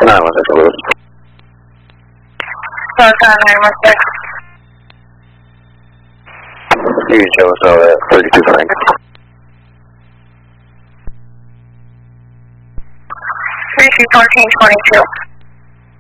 916 Lewis. Southbound 916. You can show us all that 32 Frank. 321422.